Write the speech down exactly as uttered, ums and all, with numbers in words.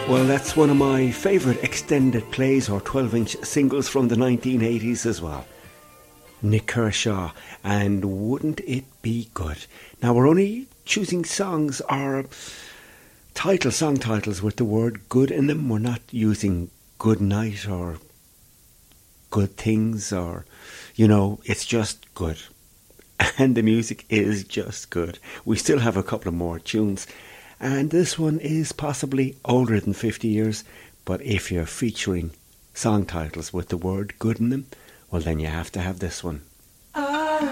Well, that's one of my favourite extended plays or twelve inch singles from the nineteen eighties as well. Nik Kershaw, and Wouldn't It Be Good? Now, we're only choosing songs or title, song titles with the word good in them. We're not using good night or good things or, you know, it's just good. And the music is just good. We still have a couple of more tunes. And this one is possibly older than fifty years, but if you're featuring song titles with the word good in them, well then you have to have this one.